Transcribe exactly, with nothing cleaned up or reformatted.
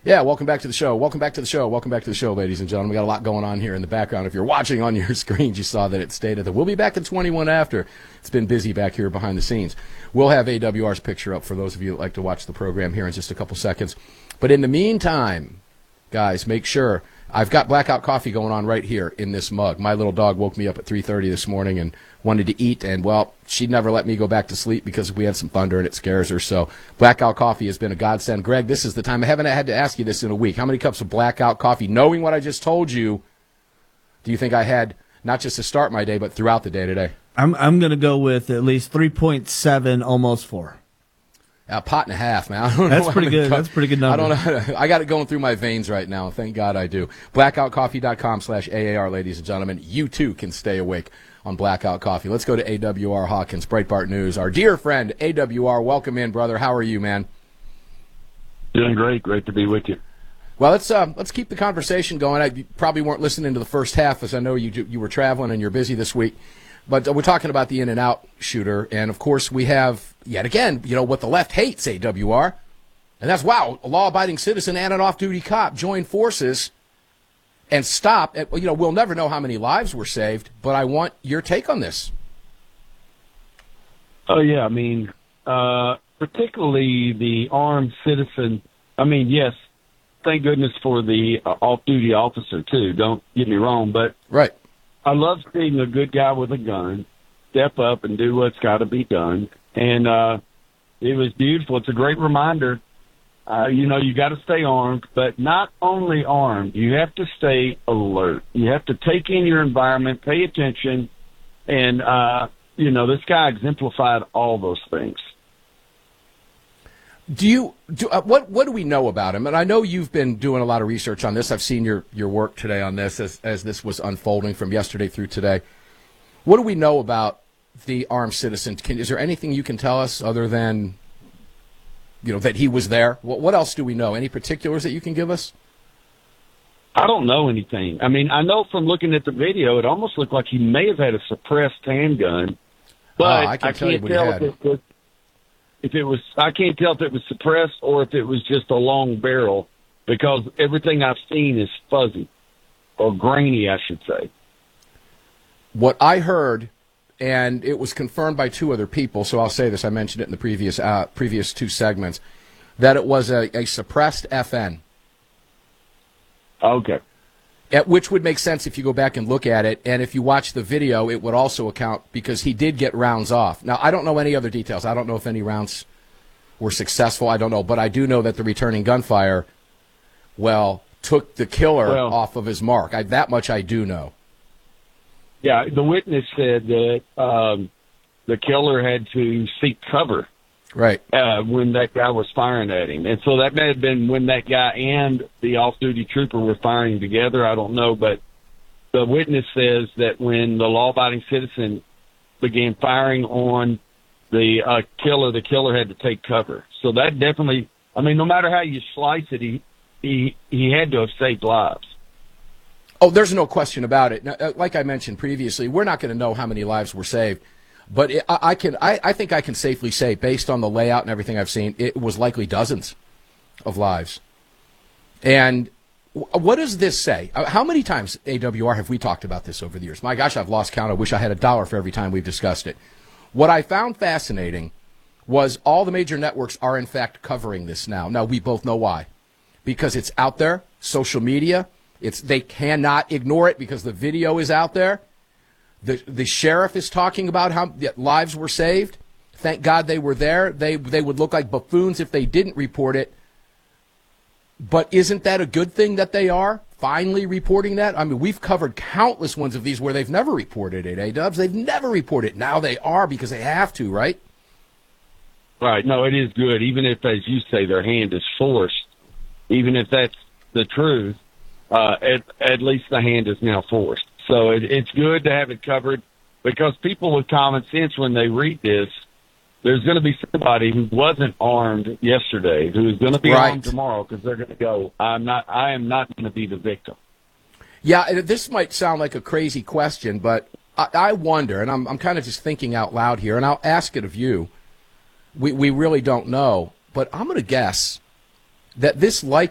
Yeah, welcome back to the show. Welcome back to the show. Welcome back to the show, ladies and gentlemen. We got a lot going on here in the background. If you're watching on your screens, you saw that it stated that we'll be back at twenty-one after. It's been busy back here behind the scenes. We'll have A W R's picture up for those of you that like to watch the program here in just a couple seconds. But in the meantime, guys, make sure I've got blackout coffee going on right here in this mug. My little dog woke me up at three thirty this morning and wanted to eat, and, well, she'd never let me go back to sleep because we had some thunder and it scares her. So blackout coffee has been a godsend. Greg, this is the time. I haven't had to ask you this in a week. How many cups of blackout coffee, knowing what I just told you, do you think I had not just to start my day but throughout the day today? I'm I'm going to go with at least three point seven, almost four. A pot and a half, man. I don't That's know pretty good. Cup. That's pretty good number. I don't know. How to, I got it going through my veins right now. Thank God I do. blackoutcoffee.com slash AAR, ladies and gentlemen. You, too, can stay awake on Blackout Coffee. Let's go to A W R Hawkins, Breitbart News. Our dear friend, A W R, welcome in, brother. How are you, man? Doing great. Great to be with you. Well, let's uh, let's keep the conversation going. I, you probably weren't listening to the first half, as I know you you were traveling and you're busy this week. But uh, we're talking about the in-and-out shooter, and, of course, we have, yet again, you know, what the left hates, A W R, and that's, wow, a law-abiding citizen and an off-duty cop join forces and stop. At, you know, we'll never know how many lives were saved, but I want your take on this. Oh, yeah, I mean, uh, particularly the armed citizen. I mean, yes, thank goodness for the uh, off-duty officer, too. Don't get me wrong, but right. I love seeing a good guy with a gun step up and do what's got to be done. And uh, it was beautiful. It's a great reminder. Uh, you know, you got to stay armed, but not only armed. You have to stay alert. You have to take in your environment, pay attention. And, uh, you know, this guy exemplified all those things. Do you do uh, what? What do we know about him? And I know you've been doing a lot of research on this. I've seen your, your work today on this as as this was unfolding from yesterday through today. What do we know about the armed citizen? Can, is there anything you can tell us other than, you know, that he was there? What, what else do we know? Any particulars that you can give us? I don't know anything. I mean, I know from looking at the video, it almost looked like he may have had a suppressed handgun, but oh, I, can I tell can't you tell if if it was. If it was, I can't tell if it was suppressed or if it was just a long barrel, because everything I've seen is fuzzy or grainy, I should say. What I heard, and it was confirmed by two other people, so I'll say this, I mentioned it in the previous uh, previous two segments, that it was a, a suppressed F N. Okay. At, which would make sense if you go back and look at it, and if you watch the video, it would also account because he did get rounds off. Now, I don't know any other details. I don't know if any rounds were successful. I don't know, but I do know that the returning gunfire, well, took the killer well, off of his mark. I, that much I do know. Yeah, the witness said that um, the killer had to seek cover. Right. Uh, when that guy was firing at him. And so that may have been when that guy and the off-duty trooper were firing together. I don't know. But the witness says that when the law-abiding citizen began firing on the uh, killer, the killer had to take cover. So that definitely, I mean, no matter how you slice it, he, he, he had to have saved lives. Oh, there's no question about it. Now, like I mentioned previously, we're not going to know how many lives were saved. But it, I, I can, I, I think I can safely say, based on the layout and everything I've seen, it was likely dozens of lives. And w- what does this say? How many times, A W R, have we talked about this over the years? My gosh, I've lost count. I wish I had a dollar for every time we've discussed it. What I found fascinating was all the major networks are, in fact, covering this now. Now, we both know why. Because it's out there, social media. It's they cannot ignore it because the video is out there. The the sheriff is talking about how lives were saved. Thank God they were there. They they would look like buffoons if they didn't report it. But isn't that a good thing that they are finally reporting that? I mean, we've covered countless ones of these where they've never reported it, A-Dubs. They've never reported it. Now they are because they have to, right? Right. No, it is good. Even if, as you say, their hand is forced, even if that's the truth, uh, at, at least the hand is now forced. So it, it's good to have it covered because people with common sense, when they read this, there's going to be somebody who wasn't armed yesterday who is going to be right. armed tomorrow because they're going to go, I'm not, I am not going to be the victim. Yeah, and this might sound like a crazy question, but I, I wonder, and I'm, I'm kind of just thinking out loud here, and I'll ask it of you. We, we really don't know, but I'm going to guess that this likely